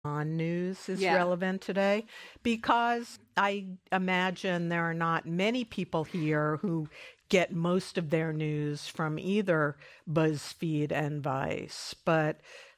news is Yeah. relevant today, because I imagine there are not many people here who get most of their news from either BuzzFeed and Vice. But,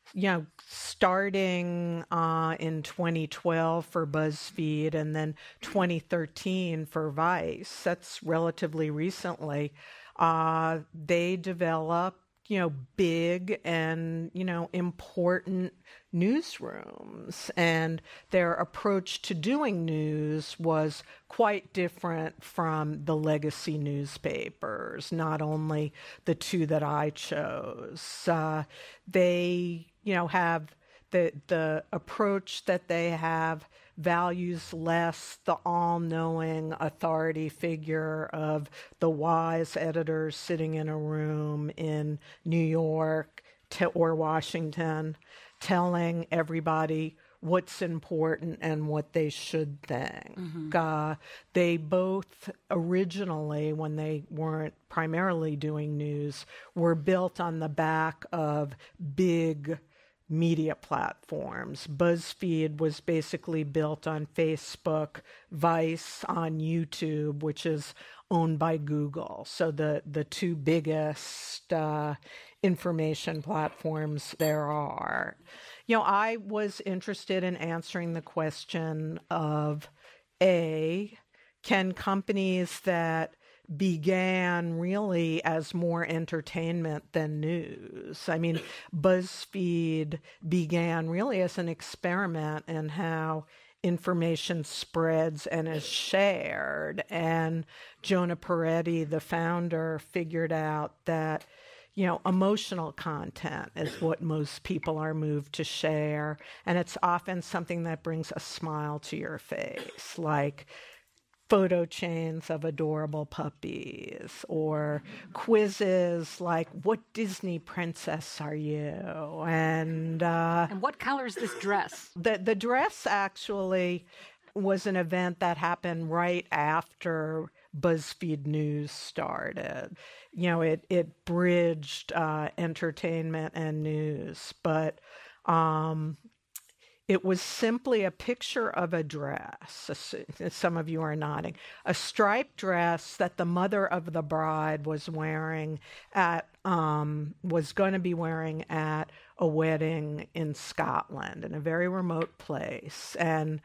starting in 2012 for BuzzFeed and then 2013 for Vice, that's relatively recently, they developed big and, important newsrooms. And their approach to doing news was quite different from the legacy newspapers, not only the two that I chose. They, have the approach that they have values less the all-knowing authority figure of the wise editors sitting in a room in New York or Washington telling everybody what's important and what they should think. They both originally, when they weren't primarily doing news, were built on the back of big media platforms. BuzzFeed was basically built on Facebook, Vice on YouTube, which is owned by Google. So the two biggest information platforms there are. I was interested in answering the question of can companies that began really as more entertainment than news. I mean, BuzzFeed began really as an experiment in how information spreads and is shared. And Jonah Peretti, the founder, figured out that emotional content is what most people are moved to share. And it's often something that brings a smile to your face, like photo chains of adorable puppies or quizzes like, what Disney princess are you? And what color is this dress? The dress actually was an event that happened right after BuzzFeed News started. It bridged entertainment and news, but it was simply a picture of a dress. Some of you are nodding. A striped dress that the mother of the bride was wearing was going to be wearing at a wedding in Scotland, in a very remote place. And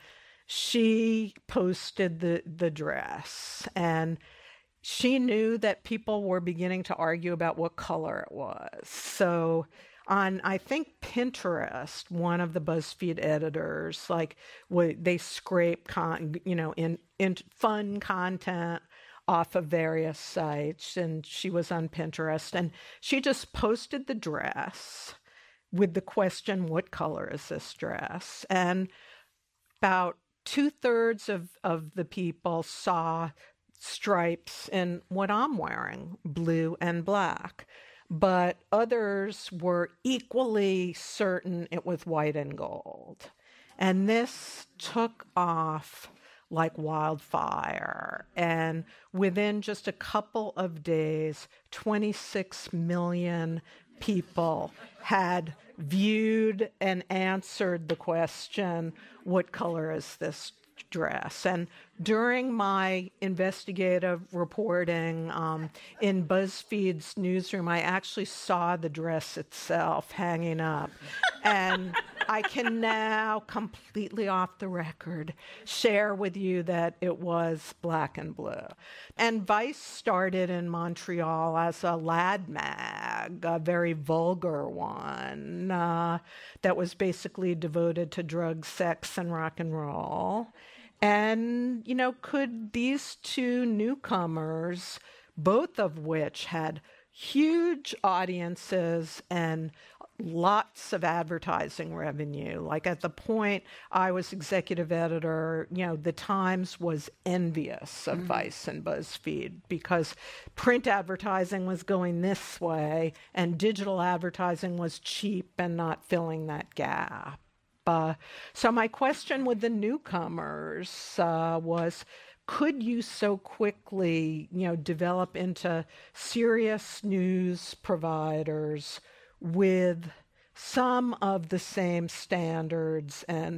she posted the dress, and she knew that people were beginning to argue about what color it was. So on, I think, Pinterest, one of the BuzzFeed editors, they scrape in fun content off of various sites, and she was on Pinterest, and she just posted the dress with the question, what color is this dress? And about 2/3 of the people saw stripes in what I'm wearing, blue and black. But others were equally certain it was white and gold. And this took off like wildfire. And within just a couple of days, 26 million people had viewed and answered the question, what color is this dress? And during my investigative reporting in BuzzFeed's newsroom, I actually saw the dress itself hanging up. And I can now, completely off the record, share with you that it was black and blue. And Vice started in Montreal as a lad mag, a very vulgar one that was basically devoted to drugs, sex, and rock and roll. And, could these two newcomers, both of which had huge audiences and lots of advertising revenue. Like at the point I was executive editor, the Times was envious of Vice and BuzzFeed because print advertising was going this way and digital advertising was cheap and not filling that gap. So my question with the newcomers was, could you so quickly, develop into serious news providers with some of the same standards and